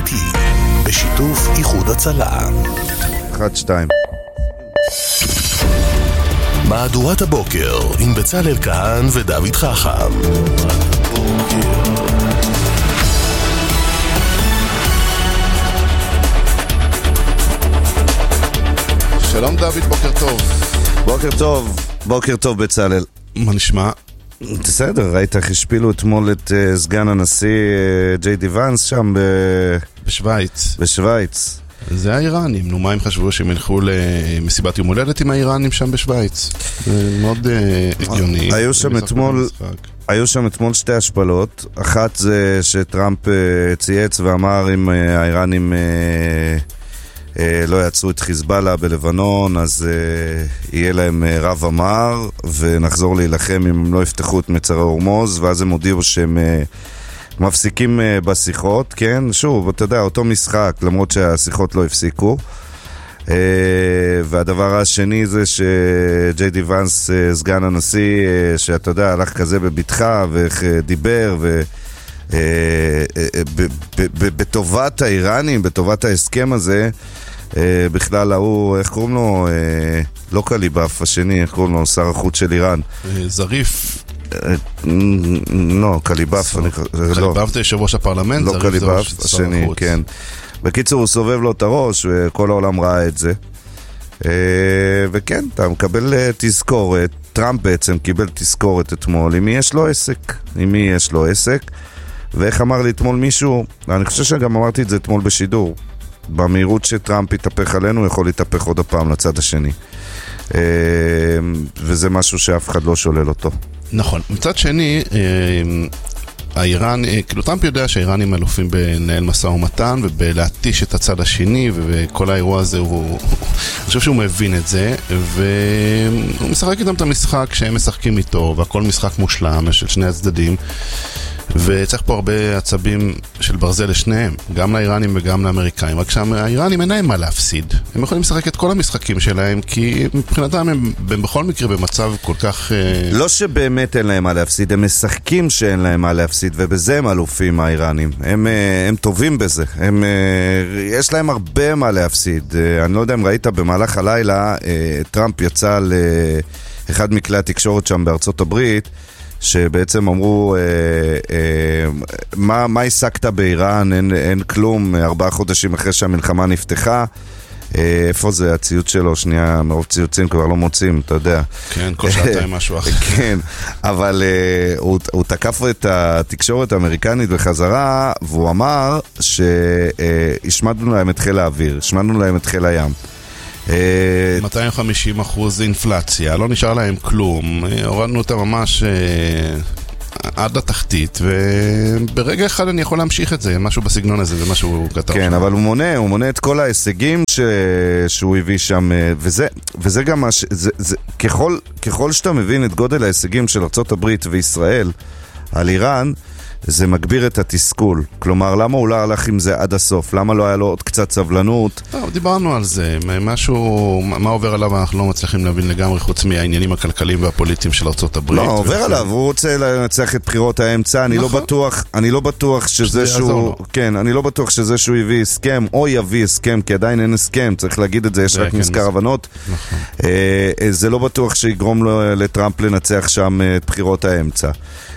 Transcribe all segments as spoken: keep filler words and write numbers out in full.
אמיתי, בשיתוף איחוד הצלה. אחד, שתיים. מהדורת הבוקר עם בצלאל כהן ודוד חכם. שלום דוד, בוקר טוב. בוקר טוב, בוקר טוב בצלאל. מה נשמע? בסדר, ראית איך השפילו אתמול את uh, סגן הנשיא uh, ג'יי די ואנס שם ב... בשוויץ. בשוויץ. זה האיראנים, נו מה הם חשבו שהם ילכו למסיבת יום הולדת עם האיראנים שם בשוויץ? זה מאוד uh, הגיוני. היו שם אתמול... היו שם אתמול שתי השפלות. אחת זה שטראמפ uh, צייץ ואמר אם uh, האיראנים uh, uh, לא יעצרו את חיזבאללה בלבנון, אז uh, יהיה להם uh, רב אמר ונחזור להילחם אם הם לא יפתחו את מצרי הורמוז. ואז הם הודיעו שהם uh, מפסיקים uh, בשיחות, כן? שוב, אתה יודע, אותו משחק, למרות שהשיחות לא הפסיקו. Uh, והדבר השני זה שג'יי די ואנס, uh, סגן הנשיא, uh, שאתה יודע, הלך כזה בביטחה ואיך uh, דיבר ו... uh, uh, ב- ב- ב- בטובת האיראנים, בטובת ההסכם הזה, uh, בכלל הוא, איך קוראים לו? Uh, לא קליבאף, השני, איך קוראים לו? שר החוץ של איראן. זריף. לא, קליבאף. קליבאף זה יושב ראש הפרלמנט? לא קליבאף, השני, כן. בקיצור, הוא סובב לו את הראש, וכל העולם ראה את זה. וכן, אתה מקבל תזכורת, טראמפ בעצם קיבל תזכורת אתמול, עם מי יש לו עסק, עם מי יש לו עסק, ואיך אמר לי אתמול מישהו, אני חושב שגם אמרתי את זה אתמול בשידור, במהירות שטראמפ יתהפך עלינו, הוא יכול להתהפך עוד הפעם לצד השני. וזה משהו שאף אחד לא שולל אותו. נכון. מצד שני, האיראן, כאילו טראמפ יודע שהאיראנים אלופים בנהל מסע ומתן ובלהטיש את הצד השני, וכל האירוע הזה הוא, אני חושב שהוא מבין את זה, והוא משחק איתם את המשחק שהם משחקים איתו, והכל משחק מושלם של שני הצדדים, וצריך פה הרבה עצבים של ברזל לשניהם, גם לאיראנים וגם לאמריקאים. רק שהאיראנים אין להם מה להפסיד, הם יכולים לשחק את כל המשחקים שלהם, כי מבחינתם הם, הם בכל מקרה במצב כל כך... לא שבאמת אין להם מה להפסיד, הם משחקים שאין להם מה להפסיד, ובזה הם אלופים האיראנים, הם, הם טובים בזה, הם, יש להם הרבה מה להפסיד. אני לא יודע אם ראית במהלך הלילה, טראמפ יצא לאחד מכלי התקשורת שם בארצות הברית, שבעצם אמרו, אה, אה, מה, מה עסקת באיראן? אין, אין כלום, ארבעה חודשים אחרי שהמלחמה נפתחה. אה, איפה זה הציוץ שלו? שנייה, מרוב ציוצים כבר לא מוצאים, אתה יודע. כן, כל שעתיים משהו אחר. כן, אבל אה, הוא, הוא תקף את התקשורת האמריקנית בחזרה, והוא אמר שהשמדנו להם את חיל האוויר, השמדנו להם את חיל הים. מאתיים וחמישים אחוז אינפלציה, לא נשאר להם כלום, הורדנו אותה ממש עד לתחתית, וברגע אחד אני יכול להמשיך את זה, משהו בסגנון הזה, זה משהו הוא כתב. כן, אבל הוא מונה, הוא מונה את כל ההישגים ש... שהוא הביא שם, וזה, וזה גם מה ש... זה, זה... ככל, ככל שאתה מבין את גודל ההישגים של ארצות הברית וישראל על איראן, זה מגביר את התסכול. כלומר, למה הוא לא הלך עם זה עד הסוף? למה לא היה לו עוד קצת סבלנות? טוב, דיברנו על זה. משהו, מה עובר עליו אנחנו לא מצליחים להבין לגמרי, חוץ מהעניינים הכלכליים והפוליטיים של ארצות הברית. לא, עובר עליו. הוא רוצה לנצח את בחירות האמצע. אני לא בטוח, אני לא בטוח שזה שהוא... כן, אני לא בטוח שזה שהוא יביא הסכם, או יביא הסכם, כי עדיין אין הסכם. צריך להגיד את זה, יש רק מזכר הבנות. זה לא בטוח שיגרום לו לטראמפ לנצח שם את בחירות האמצע.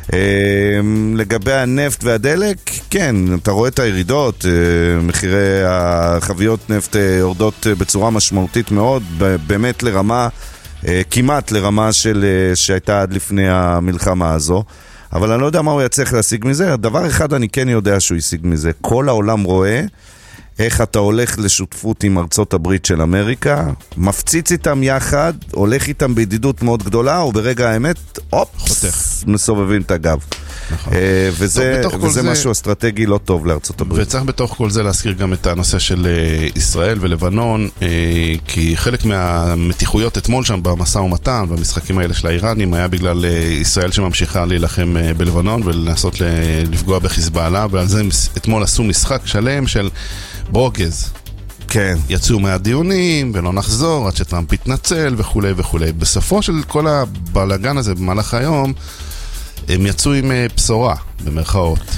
לגבי הנפט והדלק, כן, אתה רואה את הירידות, מחירי החביות נפט יורדות בצורה משמעותית מאוד, באמת לרמה, כמעט לרמה של, שהייתה עד לפני המלחמה הזו, אבל אני לא יודע מה הוא יצליח להשיג מזה. דבר אחד אני כן יודע שהוא ישיג מזה, כל העולם רואה איך אתה הולך לשותפות עם ארצות הברית של אמריקה, מפציץ איתם יחד, הולך איתם בידידות מאוד גדולה, וברגע האמת, אופ, חותך. מסובבים את הגב. נכון. וזה, טוב, וזה משהו זה... אסטרטגי לא טוב לארצות הברית. וצריך בתוך כל זה להזכיר גם את הנושא של ישראל ולבנון, כי חלק מהמתיחויות אתמול שם במשא ומתן, במשחקים האלה של האיראנים, היה בגלל ישראל שממשיכה להילחם בלבנון ולנסות לפגוע בחיזבאללה, ועל זה אתמול עשו משחק שלם של ברוגז. כן. יצאו מהדיונים ולא נחזור עד שטראמפ יתנצל וכו' וכו'. בסופו של כל הבלגן הזה במהלך היום, הם יצאו עם בשורה, במרכאות.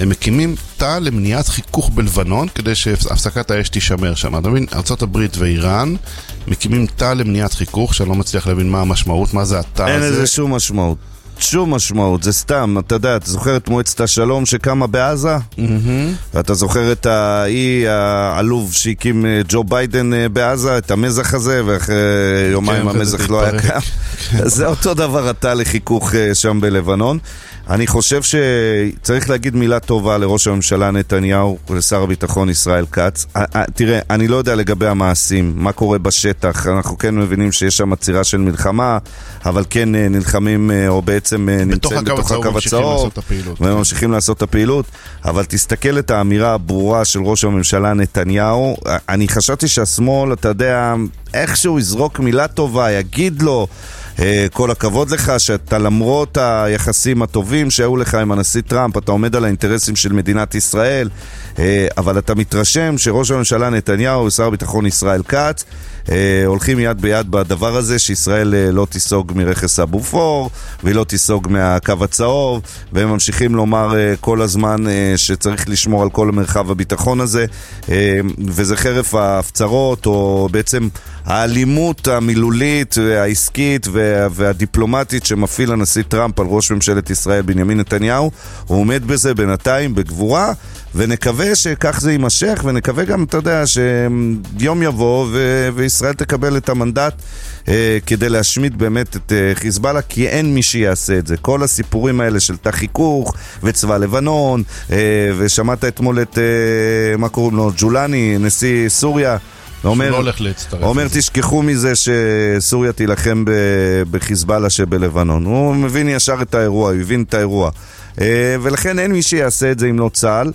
הם מקימים תא למניעת חיכוך בלבנון, כדי שהפסקת האש תישמר שם. אתה מבין, ארצות הברית ואיראן מקימים תא למניעת חיכוך, שאני לא מצליח להבין מה המשמעות, מה זה התא הזה. אין איזה שום משמעות. שום משמעות, זה סתם, אתה יודע, אתה זוכר את מועצת השלום שקמה בעזה? ואתה זוכר את האי העלוב שהקים ג'ו ביידן בעזה, את המזח הזה, ואחרי יומיים המזח לא היה קם. זה אותו דבר אתה לחיכוך שם בלבנון. אני חושב שצריך להגיד מילה טובה לראש הממשלה נתניהו ולשר הביטחון ישראל כץ. תראה, אני לא יודע לגבי המעשים, מה קורה בשטח. אנחנו כן מבינים שיש שם עצירה של מלחמה, אבל כן נלחמים או בעצם נמצאים בתוך הקו הצהוב וממשיכים לעשות את הפעילות. אבל תסתכל את האמירה הברורה של ראש הממשלה נתניהו. אני חשבתי שהשמאל, אתה יודע, איכשהו יזרוק מילה טובה, יגיד לו כל הכבוד לך שאתה למרות היחסים הטובים שהיו לך עם הנשיא טראמפ, אתה עומד על האינטרסים של מדינת ישראל, אבל אתה מתרשם שראש הממשלה נתניהו ושר הביטחון ישראל כץ הולכים יד ביד בדבר הזה, שישראל לא תיסוג מרכס הבופור והיא לא תיסוג מהקו הצהוב, והם ממשיכים לומר כל הזמן שצריך לשמור על כל מרחב הביטחון הזה, וזה חרף ההפצרות או בעצם האלימות המילולית העסקית והדיפלומטית שמפעיל הנשיא טראמפ על ראש ממשלת ישראל בנימין נתניהו. הוא עומד בזה בינתיים בגבורה, ונקווה שכך זה יימשך, ונקווה גם, אתה יודע, שיום יבוא ו- וישראל תקבל את המנדט אה, כדי להשמיד באמת את אה, חיזבאללה, כי אין מי שיעשה את זה. כל הסיפורים האלה של תחיכוך וצבא לבנון, אה, ושמעת אתמול את, אה, מה קוראים לו, ג'ולני, נשיא סוריה, אומר, אומר תשכחו מזה שסוריה תילחם בחיזבאללה שבלבנון. הוא מבין ישר את האירוע, הוא הבין את האירוע, ולכן אין מי שיעשה את זה אם לא צה"ל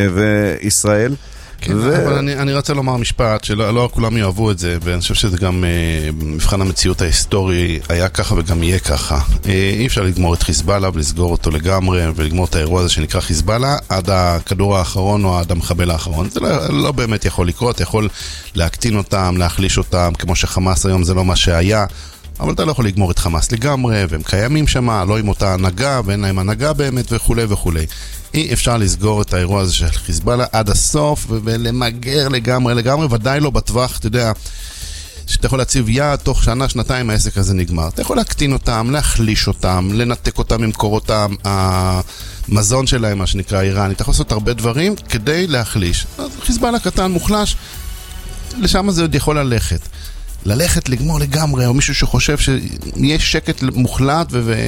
וישראל. כן, ו... אבל אני, אני רוצה לומר משפט שלא לא כולם יאהבו את זה, ואני חושב שזה גם אה, מבחן המציאות ההיסטורי היה ככה וגם יהיה ככה. אה, אי אפשר לגמור את חיזבאללה ולסגור אותו לגמרי ולגמור את האירוע הזה שנקרא חיזבאללה עד הכדור האחרון או עד המחבל האחרון. זה לא, לא באמת יכול לקרות, יכול להקטין אותם, להחליש אותם, כמו שחמאס היום זה לא מה שהיה, אבל אתה לא יכול לגמור את חמאס לגמרי, והם קיימים שם, לא עם אותה הנהגה, ואין להם הנהגה באמת וכו' וכו'. אי אפשר לסגור את האירוע הזה של חיזבאללה עד הסוף, ולמגר לגמרי לגמרי, ודאי לא בטווח, אתה יודע, שאתה יכול להציב יד, תוך שנה, שנתיים העסק הזה נגמר. אתה יכול להקטין אותם, להחליש אותם, לנתק אותם ממקורותם, המזון שלהם, מה שנקרא איראן. אתה יכול לעשות הרבה דברים כדי להחליש. חיזבאללה קטן, מוחלש, לשם זה עוד יכול ללכת. ללכת לגמור לגמרי, או מישהו שחושב שיש שקט מוחלט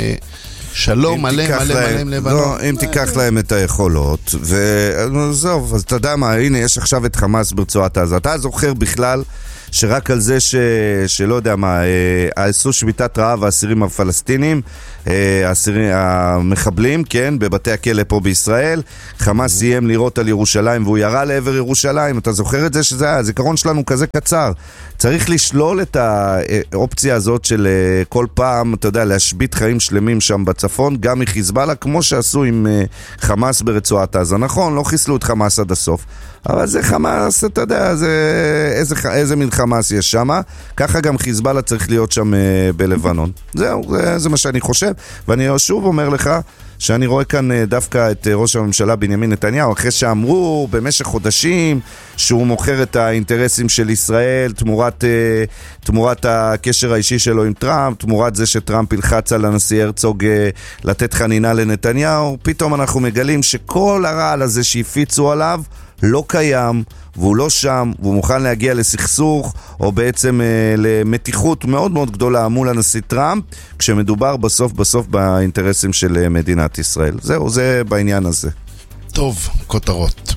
ושלום מלא מלא מלא עם לבנון. לא, אם תיקח להם את היכולות, וזהו, אז אתה יודע מה, הנה יש עכשיו את חמאס ברצועת עזה. אתה זוכר בכלל שרק על זה ש... שלא יודע מה, עשו שביתת רעב האסירים הפלסטינים, האסירים, המחבלים, כן, בבתי הכלא פה בישראל, חמאס סיים לירות על ירושלים והוא ירה לעבר ירושלים. אתה זוכר את זה שזה היה? הזיכרון שלנו כזה קצר. צריך לשלול את האופציה הזאת של כל פעם, אתה יודע, להשבית חיים שלמים שם בצפון, גם מחיזבאללה, כמו שעשו עם חמאס ברצועת עזה. נכון, לא חיסלו את חמאס עד הסוף, אבל זה חמאס, אתה יודע, זה, איזה, איזה מין חמאס יש שם. ככה גם חיזבאללה צריך להיות שם בלבנון. זהו, זה, זה מה שאני חושב. ואני שוב אומר לך שאני רואה כאן דווקא את ראש הממשלה בנימין נתניהו, אחרי שאמרו במשך חודשים שהוא מוכר את האינטרסים של ישראל תמורת, תמורת הקשר האישי שלו עם טראמפ, תמורת זה שטראמפ ילחץ על הנשיא הרצוג לתת חנינה לנתניהו. פתאום אנחנו מגלים שכל הרעל הזה שהפיצו עליו לא קיים, והוא לא שם, והוא מוכן להגיע לסכסוך, או בעצם אה, למתיחות מאוד מאוד גדולה מול הנשיא טראמפ, כשמדובר בסוף בסוף באינטרסים של אה, מדינת ישראל. זהו, זה בעניין הזה. טוב, כותרות.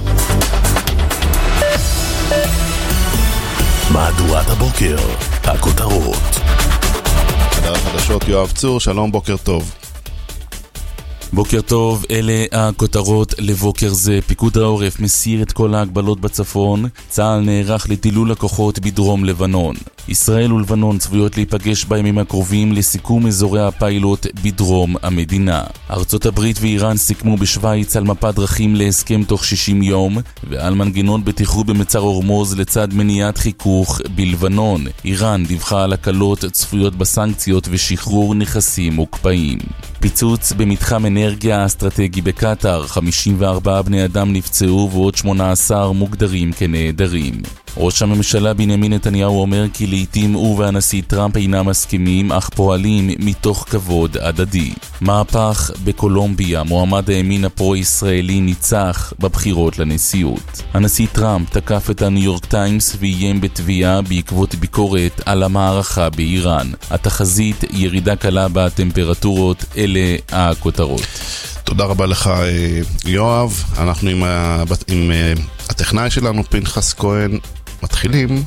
מהדורת הבוקר, הכותרות. חדר החדשות יואב צור, שלום, בוקר טוב. בוקר טוב, אלה הכותרות לבוקר זה. פיקוד העורף מסיר את כל ההגבלות בצפון, צה"ל נערך לדילול הכוחות בדרום לבנון. ישראל ולבנון צפויות להיפגש בימים הקרובים לסיכום אזורי הפיילוט בדרום המדינה. ארצות הברית ואיראן סיכמו בשוויץ על מפת דרכים להסכם תוך שישים יום ועל מנגנון בטיחות במצר הורמוז לצד מניעת חיכוך בלבנון. איראן דיווחה על הקלות צפויות בסנקציות ושחרור נכסים מוקפאים. פיצוץ במתחם אנרגיה אסטרטגי בקטר, חמישים וארבעה בני אדם נפצעו ועוד שמונה עשר מוגדרים כנעדרים. ראש הממשלה בנימין נתניהו אומר כי לעתים הוא והנשיא טראמפ אינם מסכימים אך פועלים מתוך כבוד הדדי. מהפך בקולומביה, מועמד הימין הפרו-ישראלי ניצח בבחירות לנשיאות. הנשיא טראמפ תקף את הניו יורק טיימס ואיים בתביעה בעקבות ביקורת על המערכה באיראן. התחזית ירידה קלה בטמפרטורות, אלה הכותרות. תודה רבה לך יואב, אנחנו עם, ה... עם הטכנאי שלנו פנחס כהן מתחילים.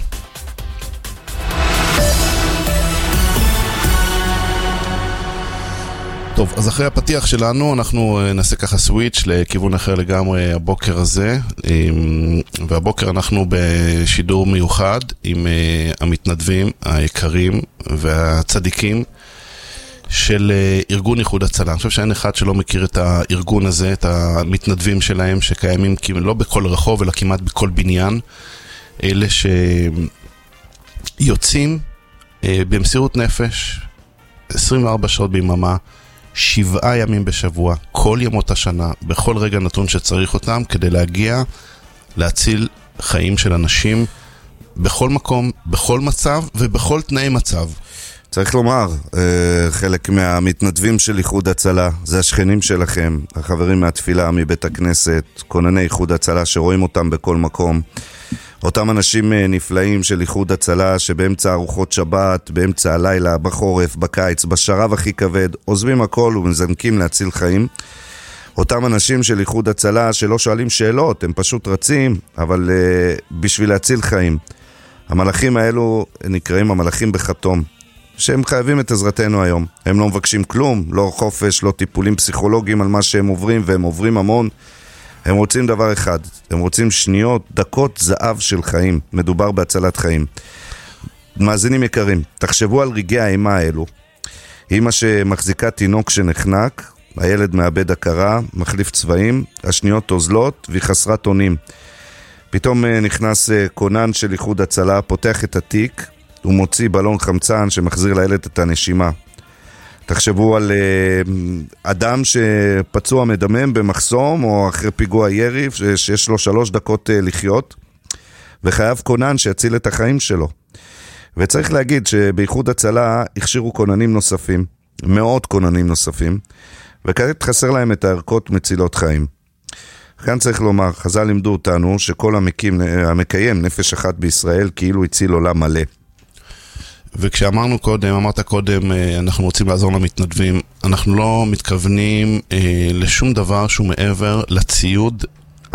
טוב, אז אחרי הפתיח שלנו אנחנו נעשה ככה סוויץ' לכיוון אחר לגמרי הבוקר הזה, והבוקר אנחנו בשידור מיוחד עם המתנדבים היקרים והצדיקים של ארגון איחוד הצלה. אני חושב שאין אחד שלא מכיר את הארגון הזה, את המתנדבים שלהם שקיימים לא בכל רחוב אלא כמעט בכל בניין, אלה שיוצאים במסירות נפש עשרים וארבע שעות ביממה, שבעה ימים בשבוע, כל ימות השנה, בכל רגע נתון שצריך אותם, כדי להגיע להציל חיים של אנשים בכל מקום, בכל מצב ובכל תנאי מצב. צריך לומר, חלק מהמתנדבים של איחוד הצלה זה השכנים שלכם, החברים מהתפילה, מבית הכנסת, כונני איחוד הצלה שרואים אותם בכל מקום. אותם אנשים נפלאים של איחוד הצלה שבאמצע ארוחות שבת, באמצע הלילה, בחורף, בקיץ, בשרב הכי כבד, עוזבים הכל ומזנקים להציל חיים. אותם אנשים של איחוד הצלה שלא שואלים שאלות, הם פשוט רצים, אבל uh, בשביל להציל חיים. המלאכים האלו נקראים המלאכים בחתום, שהם חייבים את עזרתנו היום. הם לא מבקשים כלום, לא חופש, לא טיפולים פסיכולוגיים על מה שהם עוברים, והם עוברים המון. הם רוצים דבר אחד, הם רוצים שניות, דקות זהב של חיים. מדובר בהצלת חיים. מאזינים יקרים, תחשבו על רגעי האימה האלו. אמא שמחזיקה תינוק שנחנק, הילד מאבד הכרה, מחליף צבעים, השניות תוזלות והיא חסרת אונים. פתאום נכנס כונן של איחוד הצלה, פותח את התיק, הוא מוציא בלון חמצן שמחזיר לילד את הנשימה. תחשבו על אדם שפצוע מדמם במחסום או אחרי פיגוע ירי שיש לו שלוש דקות לחיות וחייב כונן שיציל את החיים שלו. וצריך להגיד שבאיחוד הצלה הכשירו כוננים נוספים, מאות כוננים נוספים, וכעת חסר להם את הערכות מצילות חיים. כאן צריך לומר, חז"ל לימדו אותנו שכל המקים, המקיים נפש אחת בישראל כאילו הציל עולם מלא. וכשאמרנו קודם, אמרת קודם, אנחנו רוצים לעזור למתנדבים, אנחנו לא מתכוונים אה, לשום דבר שהוא מעבר לציוד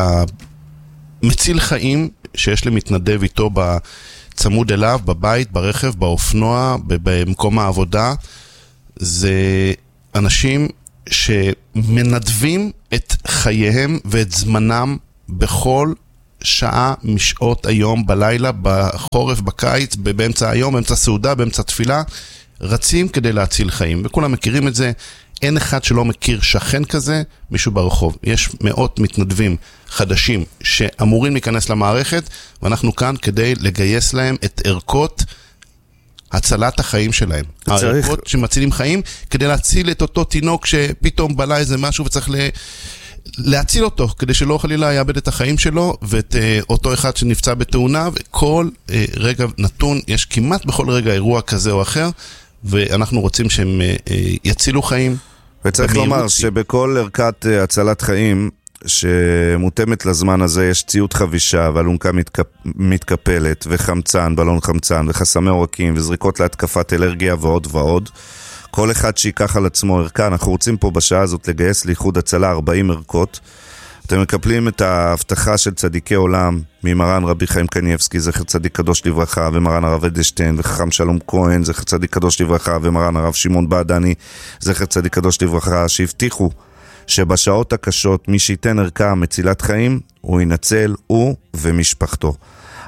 המציל חיים שיש למתנדב איתו בצמוד אליו, בבית, ברכב, באופנוע, במקום העבודה. זה אנשים שמנדבים את חייהם ואת זמנם בכל שעה משעות היום, בלילה, בחורף, בקיץ, באמצע היום, באמצע סעודה, באמצע תפילה, רצים כדי להציל חיים. וכולם מכירים את זה, אין אחד שלא מכיר שכן כזה, מישהו ברחוב. יש מאות מתנדבים חדשים שאמורים להיכנס למערכת, ואנחנו כאן כדי לגייס להם את ערכות הצלת החיים שלהם. הערכות שמצילים חיים, כדי להציל את אותו תינוק שפתאום בלה איזה משהו וצריך ל... להציל אותו, כדי שלא חלילה יאבד את החיים שלו, ואת uh, אותו אחד שנפצע בתאונה, וכל uh, רגע נתון, יש כמעט בכל רגע אירוע כזה או אחר, ואנחנו רוצים שהם uh, uh, יצילו חיים. וצריך לומר שבכל ערכת uh, הצלת חיים, שמותאמת לזמן הזה, יש ציוד חבישה, ואלונקה מתקפ... מתקפלת, וחמצן, בלון חמצן, וחסמי עורקים, וזריקות להתקפת אלרגיה ועוד ועוד. כל אחד שיקח על עצמו ערכה, אנחנו רוצים פה בשעה הזאת לגייס לאיחוד הצלה ארבעים ערכות. אתם מקבלים את ההבטחה של צדיקי עולם, ממרן רבי חיים קניאבסקי, זכר צדיק קדוש לברכה, ומרן הרב אדלשטיין, וחכם שלום כהן, זכר צדיק קדוש לברכה, ומרן הרב שמעון בעדני, זכר צדיק קדוש לברכה, שהבטיחו שבשעות הקשות מי שייתן ערכה מצילת חיים, הוא ינצל, הוא ומשפחתו.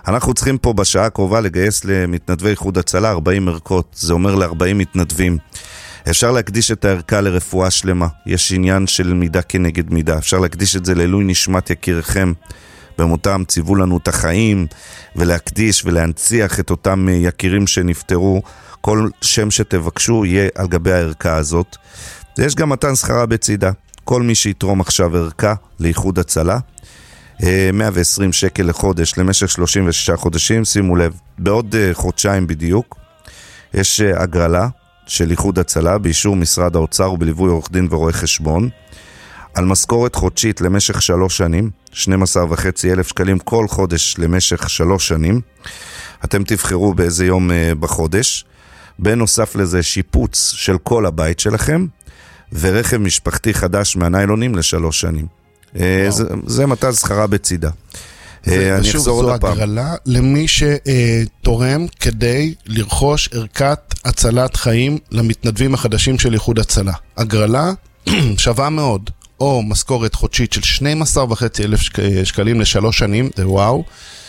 אנחנו צריכים פה בשעה הקרובה לגייס למתנדבי איחוד הצלה ארבעים ערכות, זה אומר ל-ארבעים מתנדבים. אפשר להקדיש את הערכה לרפואה שלמה, יש עניין של מידה כנגד מידה, אפשר להקדיש את זה לעילוי נשמת יקירכם, במותם ציוו לנו את החיים, ולהקדיש ולהנציח את אותם יקירים שנפטרו, כל שם שתבקשו יהיה על גבי הערכה הזאת. יש גם מתן שכרה בצידה, כל מי שיתרום עכשיו ערכה לאיחוד הצלה, מאה ועשרים שקל לחודש למשך שלושים ושישה חודשים, שימו לב, בעוד חודשיים בדיוק, יש הגרלה של איחוד הצלה באישור משרד האוצר ובליווי עורך דין ורואה חשבון, על משכורת חודשית למשך שלוש שנים, שנים עשר וחצי אלף שקלים כל חודש למשך שלוש שנים, אתם תבחרו באיזה יום בחודש, בנוסף לזה שיפוץ של כל הבית שלכם, ורכב משפחתי חדש מהניילונים לשלוש שנים. זה, זה מתן שכרה בצידה. אני אחזור עוד הפעם. זו הגרלה למי שתורם כדי לרכוש ערכת הצלת חיים למתנדבים החדשים של איחוד הצלה. הגרלה שווה מאוד, או משכורת חודשית של שנים עשר וחצי אלף שקלים לשלוש שנים, זה וואו.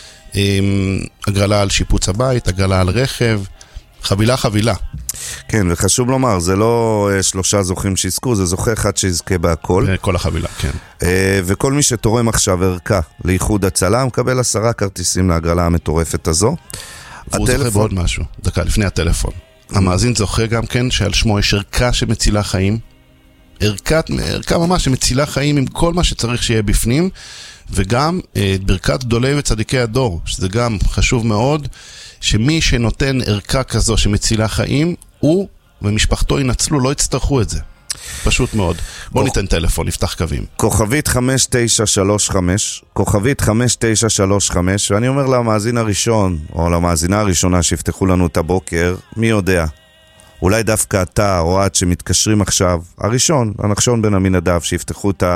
הגרלה על שיפוץ הבית, הגרלה על רכב, חבילה חבילה. כן, וחשוב לומר, זה לא שלושה זוכים שיזכו, זה זוכה אחד שיזכה בהכל. כל החבילה, כן. וכל מי שתורם עכשיו ערכה לאיחוד הצלה, מקבל עשרה כרטיסים להגרלה המטורפת הזו. והוא זוכה בעוד משהו, דקה, לפני הטלפון. המאזין זוכה גם כן שעל שמו יש ערכה שמצילה חיים. ערכת, ערכה ממש שמצילה חיים עם כל מה שצריך שיהיה בפנים, וגם את ברכת גדולי וצדיקי הדור, שזה גם חשוב מאוד, שמי שנותן ערכה כזו שמצילה חיים, הוא ומשפחתו ינצלו, לא יצטרכו את זה. פשוט מאוד. בוא ניתן טלפון, נפתח קווים. כוכבית חמש תשע שלוש חמש, כוכבית חמש תשע שלוש חמש, ואני אומר למאזין הראשון, או למאזינה הראשונה שיפתחו לנו את הבוקר, מי יודע? אולי דווקא אתה או את שמתקשרים עכשיו, הראשון, הנחשון בן המנדב, שיפתחו את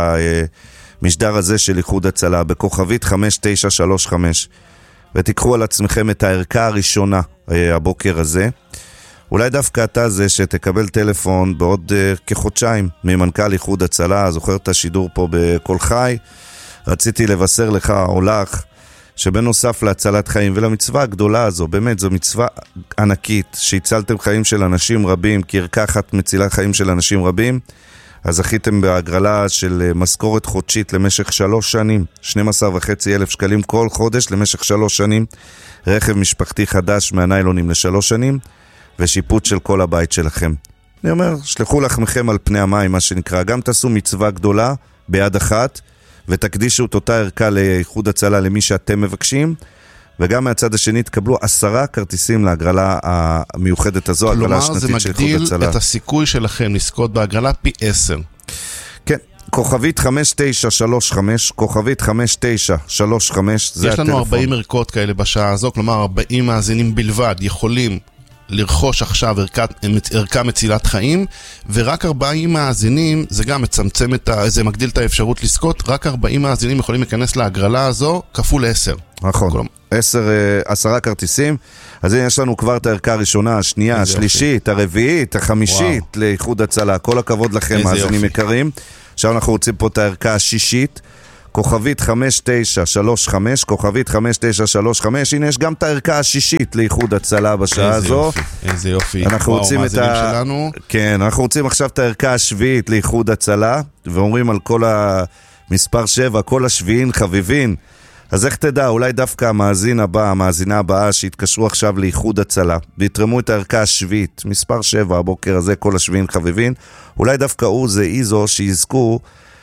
המשדר הזה של איחוד הצלה, בכוכבית חמש תשע שלוש חמש, ותיקחו על עצמכם את הערכה הראשונה הבוקר הזה. אולי דווקא אתה זה שתקבל טלפון בעוד uh, כחודשיים ממנכ"ל איחוד הצלה, זוכר את השידור פה בכל חי, רציתי לבשר לך או לך, שבנוסף להצלת חיים ולמצווה הגדולה הזו, באמת זו מצווה ענקית, שהצלתם חיים של אנשים רבים, כי ערכה אחת מצילה חיים של אנשים רבים, אז זכיתם בהגרלה של משכורת חודשית למשך שלוש שנים, שנים עשר וחצי אלף שקלים כל חודש למשך שלוש שנים, רכב משפחתי חדש מהניילונים לשלוש שנים, ושיפוץ של כל הבית שלכם. אני אומר, שלחו לחמכם על פני המים, מה שנקרא, גם תעשו מצווה גדולה ביד אחת, ותקדישו את אותה ערכה לאיחוד הצלה למי שאתם מבקשים, וגם מהצד השני תקבלו עשרה כרטיסים להגרלה המיוחדת הזו, הגרלה השנתית של איחוד הצלה. כלומר, זה מגדיל את הסיכוי שלכם לזכות בהגרלה פי עשר. כן, כוכבית חמש תשע שלוש חמש, כוכבית חמש תשע שלוש חמש, זה הטלפון. יש לנו ארבעים ערכות כאלה בשעה הזו, כלומר ארבעים מאזינים בלבד יכולים לרכוש עכשיו ערכת, ערכה מצילת חיים, ורק ארבעים מאזינים, זה גם מצמצם את ה... זה מגדיל את האפשרות לזכות, רק ארבעים מאזינים יכולים להיכנס להגרלה הזו, כפול עשר. נכון, כלומר, עשר, עשרה כרטיסים, אז הנה יש לנו כבר את הערכה הראשונה, השנייה, השלישית, יופי. הרביעית, החמישית, וואו. לאיחוד הצלה, כל הכבוד לכם, מאזינים יקרים. עכשיו אנחנו רוצים פה את הערכה השישית, כוכבית חמש תשע שלוש חמש, כוכבית חמש תשע שלוש חמש, הנה יש גם את הערכה השישית לאיחוד הצלה בשעה הזו. יופי, איזה יופי. אנחנו וואו, רוצים את ה... שלנו. כן, אנחנו רוצים עכשיו את הערכה השביעית לאיחוד הצלה, ואומרים על כל המספר שבע, כל השביעין חביבין. אז איך תדע, אולי דווקא המאזין הבא, המאזינה הבאה שהתקשרו עכשיו לאיחוד הצלה, ויתרמו את הערכה השביעית, מספר שבע הבוקר הזה, כל השביעין חביבין, אולי דווקא הוא זה איזו שיזכו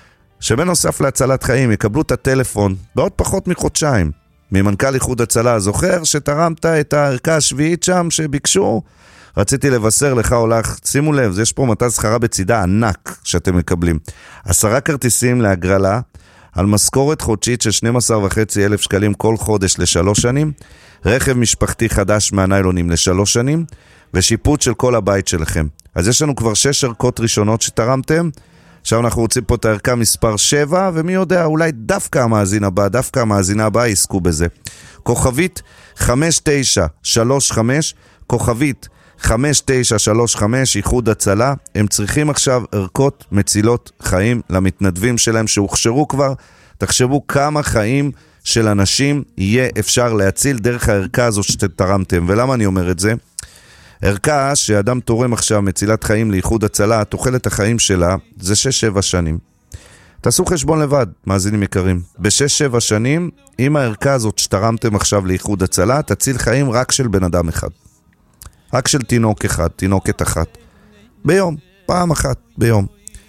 שבנוסף להצלת חיים יקבלו את הטלפון בעוד פחות מחודשיים ממנכ"ל איחוד הצלה. זוכר שתרמת את הערכה השביעית שם שביקשו? רציתי לבשר לך או לך, שימו לב, יש פה מתן שכרה בצידה ענק שאתם מקבלים. עשרה כרטיסים להגרלה על משכורת חודשית של שנים עשר וחצי אלף שקלים כל חודש לשלוש שנים, רכב משפחתי חדש מהניילונים לשלוש שנים, ושיפוץ של כל הבית שלכם. אז יש לנו כבר שש ערכות ראשונות שתרמתם, עכשיו אנחנו רוצים פה את הערכה מספר שבע, ומי יודע, אולי דווקא המאזין הבא, דווקא המאזינה הבאה יזכו בזה. כוכבית חמש תשע שלוש חמש, כוכבית חמש תשע שלוש חמש, איחוד הצלה, הם צריכים עכשיו ערכות מצילות חיים למתנדבים שלהם שהוכשרו כבר. תחשבו כמה חיים של אנשים יהיה אפשר להציל דרך הערכה הזו שתרמתם. ולמה אני אומר את זה? ערכה שאדם תורם עכשיו מצילת חיים לאיחוד הצלה, תוחלת החיים שלה זה שש שבע שנים. תעשו חשבון לבד, מאזינים יקרים. בשש שבע שנים, אם הערכה הזאת שתרמתם עכשיו לאיחוד הצלה, תציל חיים רק של בן אדם אחד. רק של תינוק אחד, תינוקת אחת. ביום, פעם אחת, ביום.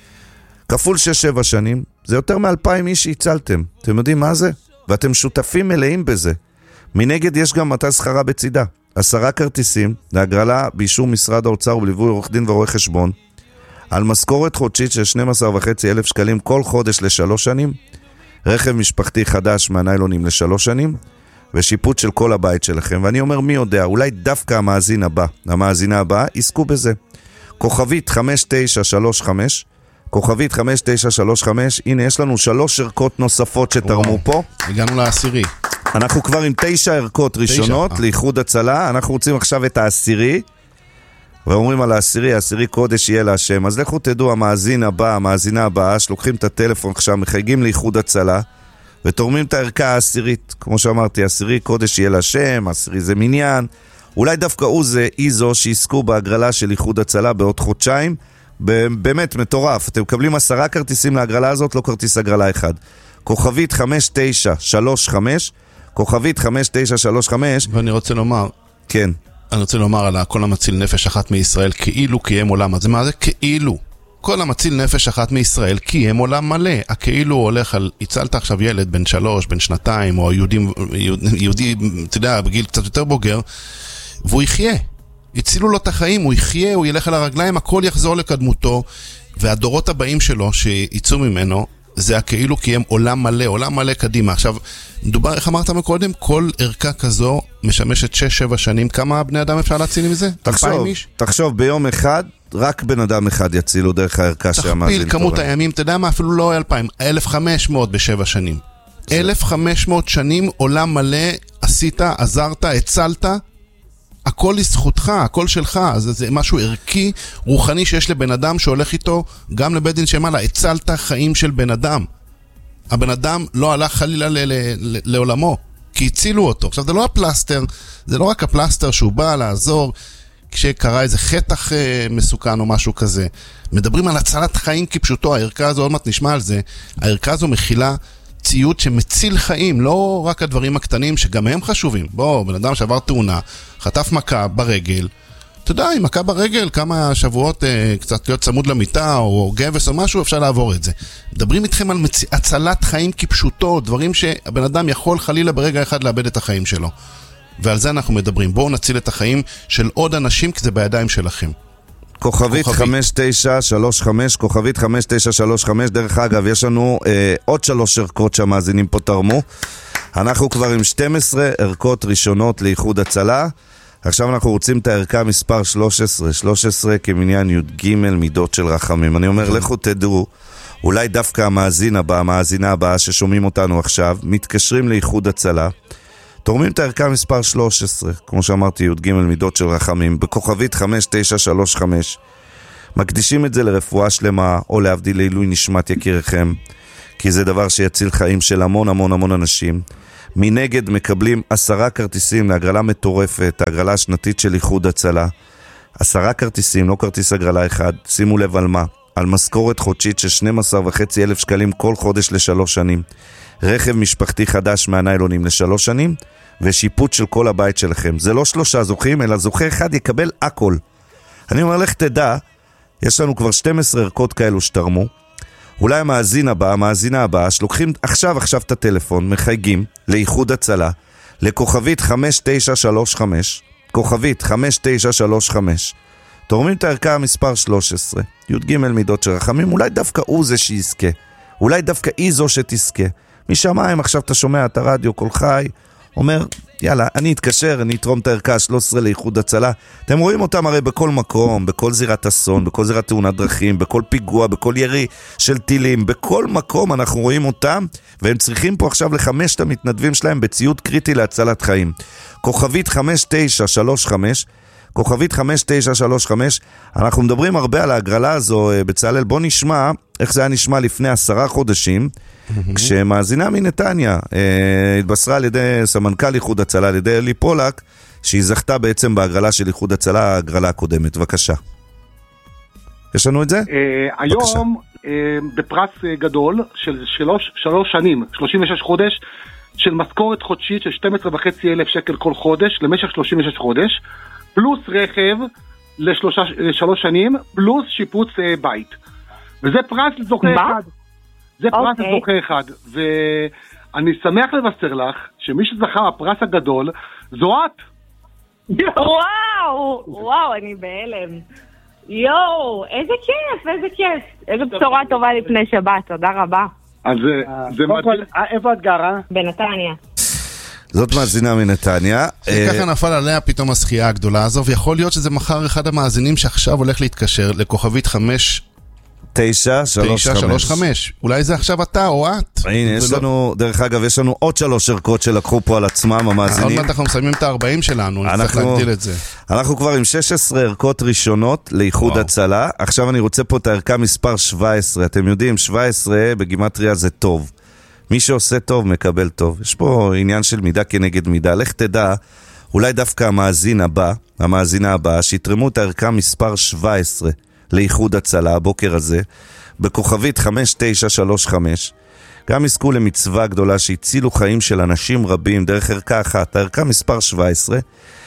כפול שש שבע שנים, זה יותר מאלפיים איש שהצלתם. אתם יודעים מה זה? ואתם שותפים מלאים בזה. מנגד יש גם מטה שכרה בצידה. עשרה כרטיסים, להגרלה באישור משרד האוצר ובליווי עורך דין ורואה חשבון, על משכורת חודשית של שנים עשר וחצי אלף שקלים כל חודש לשלוש שנים, רכב משפחתי חדש מהניילונים לשלוש שנים, ושיפוט של כל הבית שלכם. ואני אומר, מי יודע, אולי דווקא המאזין הבא, המאזינה הבאה, יזכו בזה. כוכבית חמש תשע שלוש חמש, כוכבית חמש תשע שלוש חמש, הנה יש לנו שלוש ערכות נוספות שתרמו פה. הגענו לעשירי. אנחנו כבר עם תשע ערכות ראשונות תשע. לאיחוד הצלה, אנחנו רוצים עכשיו את העשירי, ואומרים על העשירי, העשירי קודש יהיה להשם. אז לכו תדעו, המאזין הבא, המאזינה הבאה, שלוקחים את הטלפון עכשיו, מחייגים לאיחוד הצלה, ותורמים את הערכה העשירית. כמו שאמרתי, העשירי קודש יהיה להשם, העשירי זה מניין. אולי דווקא הוא זה איזו שיסקו בהגרלה של איחוד הצלה בעוד חודשיים. באמת מטורף. אתם מקבלים עשרה כרטיסים להגרלה הזאת, לא כרטיס הגרלה אחד. כוכבית חמש תשע שלוש חמש, כוכבית חמש תשע שלוש חמש. ואני רוצה לומר, כן. אני רוצה לומר על כל המציל נפש אחת מישראל כאילו קיים עולם. אז מה זה כאילו? כל המציל נפש אחת מישראל קיים עולם מלא. הכאילו הולך על, הצלת עכשיו ילד בן שלוש, בן שנתיים, או יהודי, יהודי, אתה יודע, בגיל קצת יותר בוגר, והוא יחיה. הצילו לו את החיים, הוא יחיה, הוא ילך על הרגליים, הכל יחזור לקדמותו, והדורות הבאים שלו שיצאו ממנו, זה הכאילו קיים עולם מלא, עולם מלא קדימה. עכשיו, מדובר, איך אמרת מקודם? כל ערכה כזו משמשת שש שבע שנים. כמה בני אדם אפשר להציל מזה? תחשוב, תחשוב, ביום אחד, רק בן אדם אחד יצילו דרך הערכה שהמאזין תכפיל כמות הימים, אתה יודע מה? אפילו לא אלפיים, אלף וחמש מאות בשבע שנים. אלף וחמש מאות שנים עולם מלא, עשית, עזרת, הצלת, הכל לזכותך, הכל שלך. זה, זה משהו ערכי, רוחני שיש לבן אדם שהולך איתו גם לבית דין שמעלה. הצלת חיים של בן אדם. הבן אדם לא הלך חלילה ל- ל- ל- לעולמו, כי הצילו אותו. עכשיו, זה לא הפלסטר, זה לא רק הפלסטר שהוא בא לעזור כשקרה איזה חטח אה, מסוכן או משהו כזה. מדברים על הצלת חיים כפשוטו. הערכה הזו, עוד מעט נשמע על זה, הערכה הזו מכילה ציוד שמציל חיים, לא רק הדברים הקטנים שגם הם חשובים. בוא, בן אדם שעבר תאונה, חטף מכה ברגל, אתה יודע, עם מכה ברגל, כמה שבועות אה, קצת להיות צמוד למיטה או גבס או משהו, אפשר לעבור את זה. מדברים איתכם על מצ... הצלת חיים כפשוטו, דברים שהבן אדם יכול חלילה ברגע אחד לאבד את החיים שלו. ועל זה אנחנו מדברים. בואו נציל את החיים של עוד אנשים, כי זה בידיים שלכם. כוכבית חמש תשע שלוש חמש, כוכבית חמש תשע שלוש חמש. דרך אגב, יש לנו אה, עוד שלוש ערכות שהמאזינים פה תרמו. אנחנו כבר עם שתים עשרה ערכות ראשונות לאיחוד הצלה. עכשיו אנחנו רוצים את הערכה מספר שלוש עשרה, שלוש עשרה כמניין י"ג מידות של רחמים. אני אומר, לכו תדעו, אולי דווקא המאזין הבא, המאזינה הבאה ששומעים אותנו עכשיו, מתקשרים לאיחוד הצלה, תורמים את הערכה מספר שלוש עשרה, כמו שאמרתי, י"ג מידות של רחמים, בכוכבית חמש תשע שלוש חמש. מקדישים את זה לרפואה שלמה, או להבדיל לעילוי נשמת יקירכם, כי זה דבר שיציל חיים של המון המון המון אנשים. מנגד מקבלים עשרה כרטיסים להגרלה מטורפת, הגרלה השנתית של איחוד הצלה. עשרה כרטיסים, לא כרטיס הגרלה אחד. שימו לב על מה? על משכורת חודשית של שנים עשר וחצי אלף שקלים כל חודש לשלוש שנים. רכב משפחתי חדש מהניילונים לשלוש שנים, ושיפוט של כל הבית שלכם. זה לא שלושה זוכים, אלא זוכה אחד יקבל הכל. אני אומר לך תדע, יש לנו כבר שתים עשרה ערכות כאלו שתרמו. אולי המאזין הבא, המאזינה הבאה, שלוקחים עכשיו עכשיו את הטלפון, מחייגים לאיחוד הצלה, לכוכבית חמש תשע שלוש חמש, כוכבית חמש תשע שלוש חמש. תורמים את הערכה המספר שלוש עשרה, י"ג מידות של רחמים. אולי דווקא הוא זה שיזכה, אולי דווקא היא זו שתזכה. משמיים עכשיו אתה שומע את הרדיו כל חי, אומר, יאללה, אני אתקשר, אני אתרום את הערכה שלוש עשרה לאיחוד הצלה. אתם רואים אותם הרי בכל מקום, בכל זירת אסון, בכל זירת תאונת דרכים, בכל פיגוע, בכל ירי של טילים, בכל מקום אנחנו רואים אותם, והם צריכים פה עכשיו לחמש את המתנדבים שלהם בציוד קריטי להצלת חיים. כוכבית חמש תשע שלוש חמש, כוכבית חמש תשע שלוש חמש. אנחנו מדברים הרבה על ההגרלה הזו, בצלאל. בוא נשמע איך זה היה נשמע לפני עשרה חודשים, כשמאזינה מנתניה התבשרה על ידי סמנכ"ל איחוד הצלה, על ידי אלי פולק, שהיא זכתה בעצם בהגרלה של איחוד הצלה, ההגרלה הקודמת. בבקשה. יש לנו את זה? היום בפרס גדול של שלוש שנים, שלושים ושש חודש, של משכורת חודשית של שתים עשרה וחצי אלף שקל כל חודש, למשך שלושים ושש חודש, פלוס רכב לשלוש שנים, פלוס שיפוץ בית. וזה פרס לזוכה אחד. זה פרס לזוכה אחד. ואני שמח לבשר לך, שמי שזכה הפרס הגדול, זו את. וואו, וואו, אני בהלם. יואו, איזה כיף, איזה כיף. איזה בשורה טובה לפני שבת, תודה רבה. אז זה מדהים. איפה את גרה? בנתניה. זאת מאזינה מנתניה. ככה נפל עליה פתאום השחייה הגדולה הזו, ויכול להיות שזה מחר אחד המאזינים שעכשיו הולך להתקשר לכוכבית חמש תשע שלוש חמש. אולי זה עכשיו אתה או את. הנה, יש לנו, דרך אגב, יש לנו עוד שלוש ערכות שלקחו פה על עצמם המאזינים. עוד מעט אנחנו מסיימים את ה-ארבעים שלנו, נצטרך להגדיל את זה. אנחנו כבר עם שש עשרה ערכות ראשונות לאיחוד הצלה. עכשיו אני רוצה פה את הערכה מספר שבע עשרה. אתם יודעים, שבע עשרה בגימטריה זה טוב. מי שעושה טוב מקבל טוב. יש פה עניין של מידה כנגד מידה. לך תדע, אולי דווקא המאזין הבא, המאזינה הבאה, שיתרמו את הערכה מספר שבע עשרה לאיחוד הצלה, הבוקר הזה, בכוכבית חמש תשע שלוש חמש, גם יזכו למצווה גדולה שהצילו חיים של אנשים רבים דרך ערכה אחת, הערכה מספר שבע עשרה,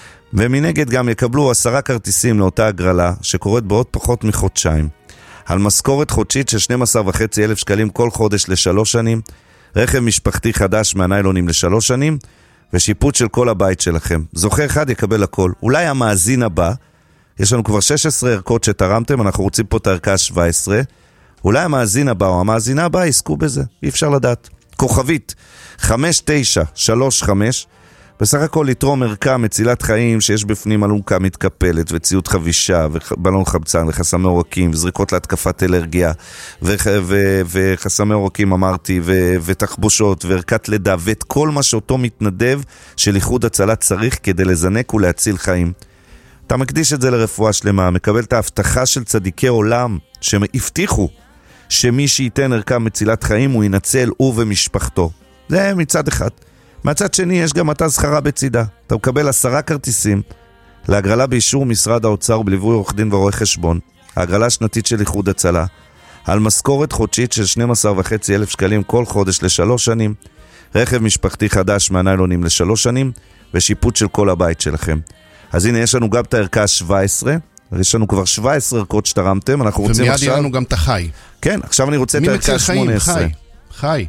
ומנגד גם יקבלו עשרה כרטיסים לאותה הגרלה, שקורית בעוד פחות מחודשיים, על משכורת חודשית של שנים עשר וחצי אלף שקלים כל חודש לשלוש שנים, רכב משפחתי חדש מהניילונים לשלוש שנים, ושיפוט של כל הבית שלכם. זוכה אחד יקבל הכל. אולי המאזין הבא, יש לנו כבר שש עשרה ערכות שתרמתם, אנחנו רוצים פה את הערכה שבע עשרה, אולי המאזין הבא או המאזינה הבא יזכו בזה, אי אפשר לדעת. כוכבית חמש תשע שלוש חמש, בסך הכל לתרום ערכה מצילת חיים שיש בפנים אלונקה מתקפלת וציוד חבישה ובלון חמצן וחסמי עורקים וזריקות להתקפת אלרגיה וח... ו... וחסמי עורקים אמרתי ו... ותחבושות וערכת לידה ואת כל מה שאותו מתנדב של איחוד הצלה צריך כדי לזנק ולהציל חיים. אתה מקדיש את זה לרפואה שלמה, מקבל את ההבטחה של צדיקי עולם שהבטיחו שמי שייתן ערכה מצילת חיים הוא ינצל הוא ומשפחתו. זה מצד אחד. מהצד שני יש גם אתה זכרה בצידה. אתה מקבל עשרה כרטיסים להגרלה באישור משרד האוצר בליווי עורך דין ורואה חשבון. ההגרלה שנתית של איחוד הצלה. על משכורת חודשית של שנים עשר וחצי אלף שקלים כל חודש לשלוש שנים. רכב משפחתי חדש מהניילונים לשלוש שנים. ושיפוט של כל הבית שלכם. אז הנה יש לנו גם את הערכה שבע עשרה. יש לנו כבר שבע עשרה ערכות שתרמתם. אנחנו רוצים ומיד עכשיו... יהיה לנו גם את החי. כן, עכשיו אני רוצה את הערכה שמונה עשרה. חי, חי.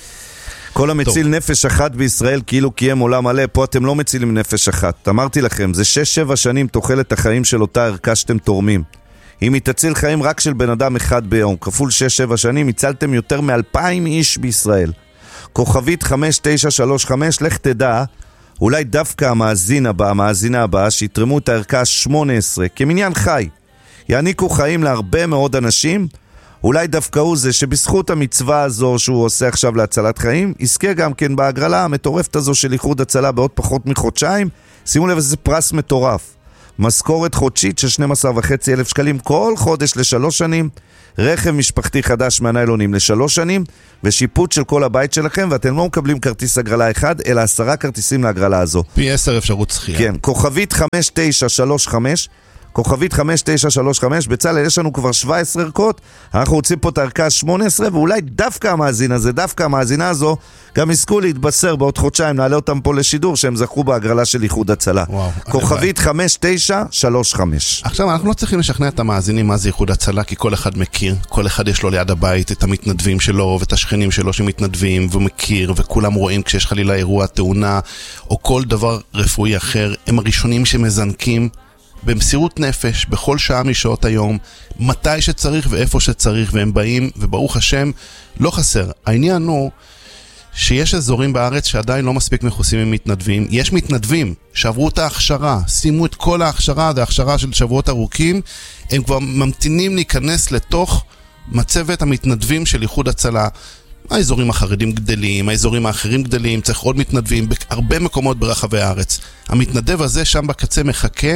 כל המציל טוב. נפש אחת בישראל כאילו קיים עולם מלא, פה אתם לא מצילים נפש אחת. אמרתי לכם, זה שש שבע שנים תוחלת החיים של אותה ערכה שאתם תורמים. אם היא תציל חיים רק של בן אדם אחד ביום, כפול שש שבע שנים, הצלתם יותר מאלפיים איש בישראל. כוכבית חמש תשע שלוש חמש, לך תדע, אולי דווקא המאזין הבא, המאזינה הבאה, שיתרמו את הערכה שמונה עשרה, כמניין חי. יעניקו חיים להרבה מאוד אנשים, אולי דווקא הוא זה שבזכות המצווה הזו שהוא עושה עכשיו להצלת חיים, יזכה גם כן בהגרלה המטורפת הזו של איחוד הצלה בעוד פחות מחודשיים. שימו לב, זה פרס מטורף. משכורת חודשית של שנים עשר וחצי אלף שקלים כל חודש לשלוש שנים, רכב משפחתי חדש מהניילונים לשלוש שנים, ושיפוט של כל הבית שלכם, ואתם לא מקבלים כרטיס הגרלה אחד, אלא עשרה כרטיסים להגרלה הזו. פי עשר אפשרות זכייה. כן, כוכבית חמש תשע שלוש חמש, כוכבית חמש תשע שלוש חמש, בצלאל יש לנו כבר שבע עשרה ערכות, אנחנו רוצים פה את הערכה שמונה עשרה, ואולי דווקא המאזין הזה, דווקא המאזינה הזו, גם יזכו להתבשר בעוד חודשיים, נעלה אותם פה לשידור, שהם זכו בהגרלה של איחוד הצלה. וואו, כוכבית חמש תשע שלוש חמש. עכשיו, אנחנו לא צריכים לשכנע את המאזינים מה זה איחוד הצלה, כי כל אחד מכיר, כל אחד יש לו ליד הבית את המתנדבים שלו, ואת השכנים שלו שמתנדבים, והוא מכיר, וכולם רואים כשיש חלילה אירוע, תאונה, או כל דבר רפואי אחר, הם הראשונים שמזנקים במסירות נפש, בכל שעה משעות היום, מתי שצריך ואיפה שצריך, והם באים, וברוך השם, לא חסר. העניין הוא שיש אזורים בארץ שעדיין לא מספיק מכוסים עם מתנדבים. יש מתנדבים שעברו את ההכשרה, שימו את כל ההכשרה, זה ההכשרה של שבועות ארוכים, הם כבר ממתינים להיכנס לתוך מצבת המתנדבים של איחוד הצלה. האזורים החרדים גדלים, האזורים האחרים גדלים, צריך עוד מתנדבים, בהרבה מקומות ברחבי הארץ. המתנדב הזה שם בקצה מחכה,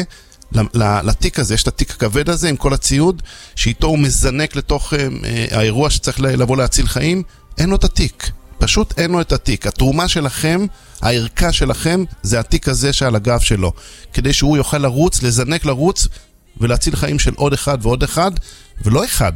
לתיק הזה, יש את התיק הכבד הזה עם כל הציוד, שאיתו הוא מזנק לתוך אה, האירוע שצריך לבוא להציל חיים, אין לו את התיק. פשוט אין לו את התיק. התרומה שלכם, הערכה שלכם, זה התיק הזה שעל הגב שלו. כדי שהוא יוכל לרוץ, לזנק לרוץ, ולהציל חיים של עוד אחד ועוד אחד, ולא אחד.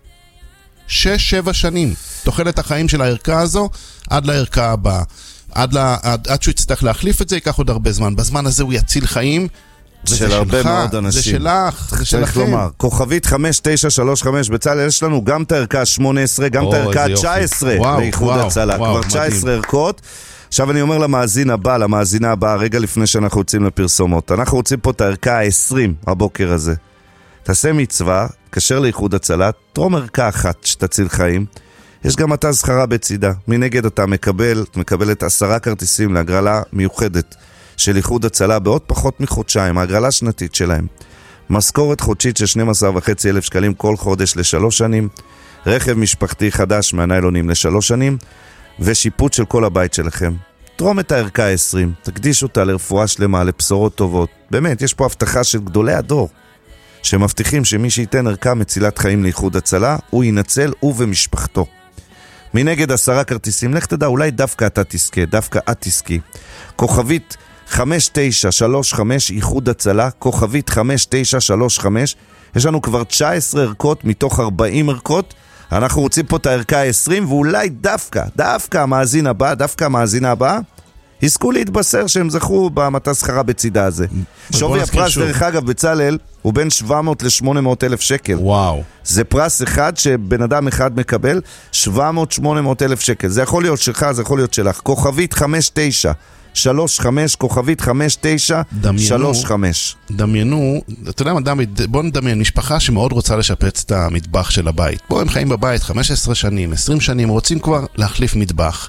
שש, שבע שנים. תוחלת החיים של הערכה הזו, עד לערכה הבאה. עד, לה, עד, עד שהוא יצטרך להחליף את זה, ייקח עוד הרבה זמן. בזמן הזה הוא יציל חיים. של הרבה מאוד אנשים. זה שלך, זה שלכם. לומר, כוכבית חמש תשע שלוש חמש, בצלאל, יש לנו גם את הערכה שמונה עשרה, גם את הערכה תשע עשרה לאיחוד הצלה. כבר תשע עשרה ערכות. עכשיו אני אומר למאזין הבא, למאזינה הבאה, רגע לפני שאנחנו רוצים לפרסומות. אנחנו רוצים פה את הערכה ה-עשרים הבוקר הזה. תעשה מצווה, קשר לאיחוד הצלה, תרום ערכה אחת שתציל חיים. יש גם אתה זכרה בצידה. מנגד אתה מקבל, את מקבלת עשרה כרטיסים להגרלה מיוחדת של איחוד הצלה בעוד פחות מחודשיים, ההגרלה שנתית שלהם. משכורת חודשית של שנים עשר וחצי אלף שקלים כל חודש לשלוש שנים, רכב משפחתי חדש מהניילונים לשלוש שנים, ושיפוט של כל הבית שלכם. תרום את הערכה ה-עשרים, תקדיש אותה לרפואה שלמה, לבשורות טובות. באמת, יש פה הבטחה של גדולי הדור, שמבטיחים שמי שייתן ערכה מצילת חיים לאיחוד הצלה, הוא ינצל הוא ומשפחתו. מנגד עשרה כרטיסים, לך תדע, אולי דווקא אתה תזכה, דווקא את תזכי. כוכבית חמש תשע שלוש חמש, איחוד הצלה, כוכבית חמש תשע שלוש חמש, יש לנו כבר תשע עשרה ערכות מתוך ארבעים ערכות, אנחנו רוצים פה את הערכה ה-עשרים, ואולי דווקא, דווקא המאזין הבא, דווקא המאזינה הבאה, יזכו להתבשר שהם זכו במטה שכרה בצידה הזה. שווי הפרס דרך אגב בצלאל הוא בין שבע מאות ל-שמונה מאות אלף שקל. וואו. זה פרס אחד שבן אדם אחד מקבל שבע מאות שמונה מאות אלף שקל. זה יכול להיות שלך, זה יכול להיות שלך. כוכבית חמש תשע שלוש חמש, כוכבית חמש תשע שלוש חמש. דמיינו, אתה יודע מה דוד, בוא נדמיין משפחה שמאוד רוצה לשפץ את המטבח של הבית. בוא הם חיים בבית חמש עשרה שנים, עשרים שנים, רוצים כבר להחליף מטבח.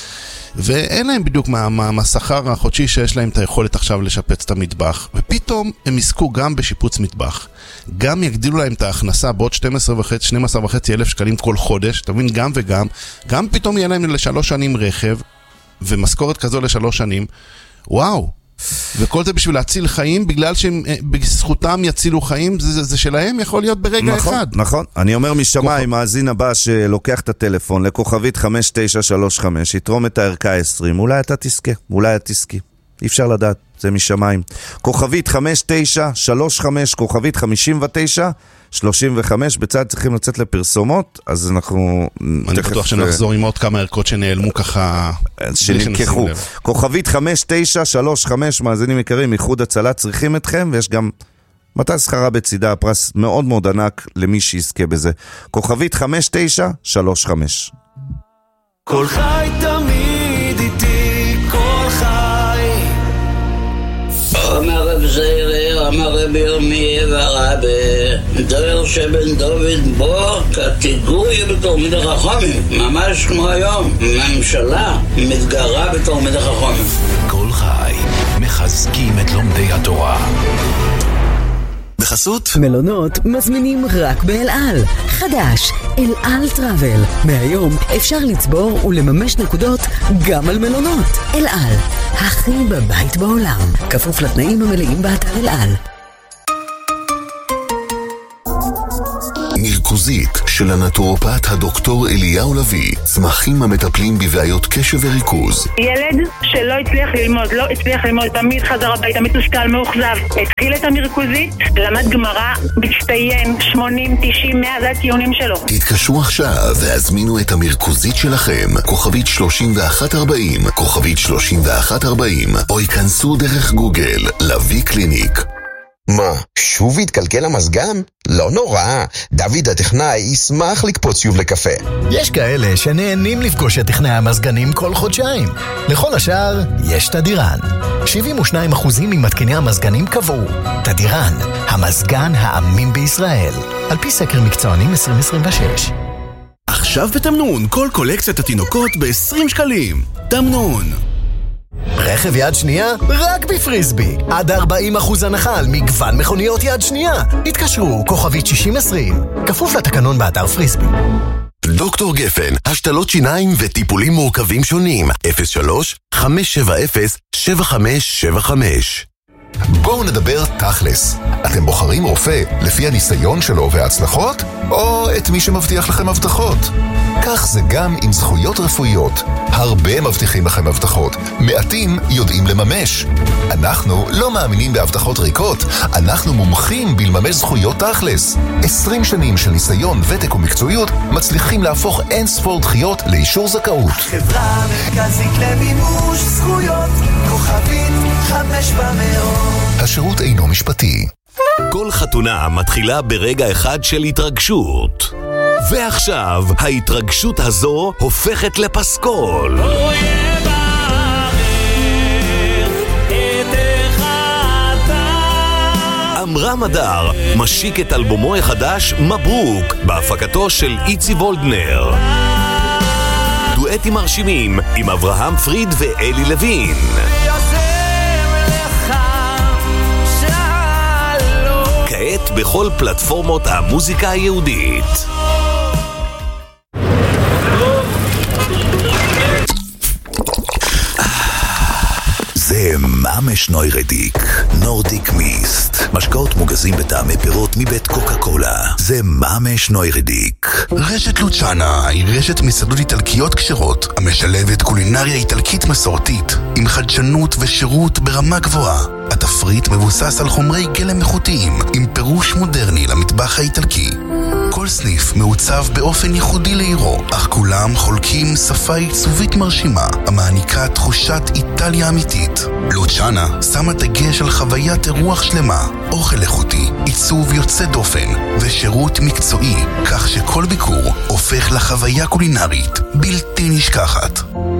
ואין להם בדיוק מה, מה, מהשכר החודשי שיש להם את היכולת עכשיו לשפץ את המטבח, ופתאום הם יזכו גם בשיפוץ מטבח, גם יגדילו להם את ההכנסה בעוד שתים עשרה וחצי אלף שקלים כל חודש, תבין, גם וגם, גם פתאום יהיה להם לשלוש שנים רכב, ומשכורת כזו לשלוש שנים, וואו, וכל זה בשביל להציל חיים, בגלל שהם בזכותם יצילו חיים, זה, זה, זה שלהם יכול להיות ברגע נכון, אחד. נכון, אני אומר משמיים, מאזין הבא שלוקח את הטלפון לכוכבית חמש תשע שלוש חמש, יתרום את הערכה ה-עשרים, אולי אתה תזכה, אולי אתה תזכי, אי אפשר לדעת, זה משמיים. כוכבית חמש תשע שלוש חמש, כוכבית חמישים ותשע שלושים וחמש, בצד צריכים לצאת לפרסומות, אז אנחנו... אני בטוח שנחזור עם עוד כמה ערכות שנעלמו ככה... שנלקחו. כוכבית חמש תשע שלוש חמש, מאזינים יקרים, איחוד הצלה צריכים אתכם, ויש גם מטה שכרה בצידה, הפרס מאוד מאוד ענק למי שיזכה בזה. כוכבית חמש תשע שלוש חמש. כל חי תמיד איתי, כל חי. אומר רב זעירא, אמר רבי ירמיה ורבי, דור שבן דוד בו כתיגוי בתלמידי חכמים, ממש כמו היום, ממשלה מתגרה בתלמידי חכמים. כל חי, מחזקים את לומדי התורה. בחסות מלונות מזמינים רק באל על. חדש, אל על טראבל. מהיום אפשר לצבור ולממש נקודות גם על מלונות. אל על, הכי בבית בעולם. כפוף לתנאים המלאים באתר אל על. מרכוזית של הנטורופט הדוקטור אליהו לוי, צמחים המטפלים בבעיות קשב וריכוז. ילד שלא הצליח ללמוד, לא הצליח ללמוד, תמיד חזר הביתה, מתוסכל, מאוכזב. התחיל את המרכוזית, למד גמרא, מצטיין, שמונים, תשעים, מאה, זה הציונים שלו. תתקשרו עכשיו והזמינו את המרכוזית שלכם, כוכבית שלושים ואחת ארבעים, כוכבית שלושים ואחת ארבעים, או ייכנסו דרך גוגל, לוי קליניק. מה, שוב התקלקל המזגן? לא נורא, דוד הטכנאי ישמח לקפוץ שוב לקפה. יש כאלה שנהנים לפגוש את טכנאי המזגנים כל חודשיים. לכל השאר, יש תדירן. שבעים ושניים אחוז ממתקיני המזגנים קבעו. תדירן, המזגן האמין בישראל. על פי סקר מקצוענים עשרים עשרים ושש. עכשיו בתמנון, כל קולקציית התינוקות ב-עשרים שקלים. תמנון. רכב יד שנייה? רק בפריסבי. עד ארבעים אחוז הנחה על מגוון מכוניות יד שנייה. התקשרו, כוכבית שישים עשרים. כפוף לתקנון באתר פריסבי. דוקטור גפן, השתלות שיניים וטיפולים מורכבים שונים. אפס שלוש חמש שבע אפס שבע חמש שבע חמש. בואו נדבר תכלס. אתם בוחרים רופא לפי הניסיון שלו וההצלחות, או את מי שמבטיח לכם הבטחות? כך זה גם עם זכויות רפואיות. הרבה מבטיחים לכם הבטחות, מעטים יודעים לממש. אנחנו לא מאמינים בהבטחות ריקות, אנחנו מומחים בלממש זכויות תכלס. עשרים שנים של ניסיון, ותק ומקצועיות מצליחים להפוך אין ספור דחיות לאישור זכאות. החברה המרכזית למימוש זכויות, כוכבית חמש במאות. השירות אינו משפטי. כל חתונה מתחילה ברגע אחד של התרגשות. ועכשיו, ההתרגשות הזו הופכת לפסקול. אמרה מדר משיק את אלבומו החדש מברוק בהפקתו של איצי וולדנר. דואטים מרשימים עם אברהם פריד ואלי לוין. כעת בכל פלטפורמות המוזיקה היהודית. זה ממש נוירדיק, נורדיק מיסט. משקאות מוגזים בטעמי פירות מבית קוקה קולה. זה ממש נוירדיק. רשת לוצ'אנה היא רשת מסעדות איטלקיות כשרות המשלבת קולינריה איטלקית מסורתית עם חדשנות ושירות ברמה גבוהה. התפריט מבוסס על חומרי גלם איכותיים עם פירוש מודרני למטבח האיטלקי. כל סניף מעוצב באופן ייחודי לעירו, אך כולם חולקים שפה עיצובית מרשימה המעניקה תחושת איטליה אמיתית. לוצ'אנה שמה דגש על חוויית אירוח שלמה, אוכל איכותי, עיצוב יוצא דופן ושירות מקצועי, כך שכל ביקור הופך לחוויה קולינרית בלתי נשכחת.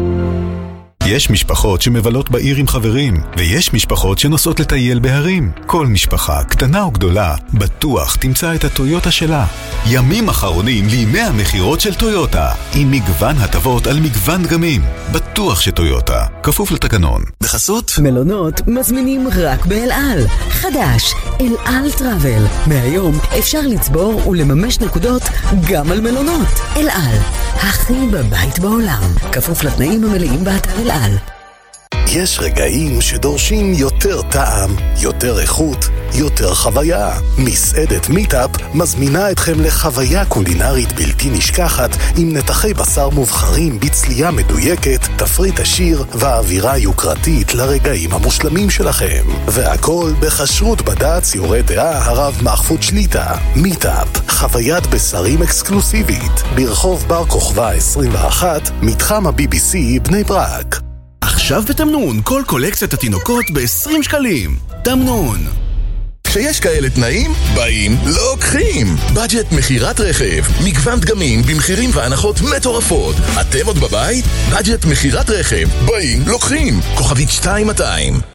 יש משפחות שמבלות בעיר עם חברים, ויש משפחות שנוסעות לטייל בהרים. כל משפחה, קטנה או גדולה, בטוח תמצא את הטויוטה שלה. ימים אחרונים לימי המחירות של טויוטה, עם מגוון הטבות על מגוון דגמים. בטוח שטויוטה, כפוף לתקנון. בחסות מלונות מזמינים רק באל על. חדש, אל על טראבל. מהיום אפשר לצבור ולממש נקודות גם על מלונות. אל על, הכי בבית בעולם. כפוף לתנאים המלאים באתר אל על. יש רגעים שדורשים יותר טעם, יותר איכות, יותר חוויה. מסעדת מיטאפ מזמינה אתכם לחוויה קולינרית בלתי נשכחת עם נתחי בשר מובחרים בצלייה מדויקת, תפריט עשיר והאווירה יוקרתית לרגעים המושלמים שלכם. והכל בכשרות בד"ץ יורה דעה הרב מחפוד שליטה. מיטאפ, חוויית בשרים אקסקלוסיבית, ברחוב בר כוכבא עשרים ואחת, מתחם ה-בי בי סי בני ברק. עכשיו בתמנון, כל קולקציית התינוקות ב-עשרים שקלים. תמנון. כשיש כאלה תנאים, באים, לוקחים. בדג'ט מחירת רכב, מגוון דגמים במחירים והנחות מטורפות. אתם עוד בבית? בדג'ט מחירת רכב, באים, לוקחים. כוכבית שתיים מאתיים.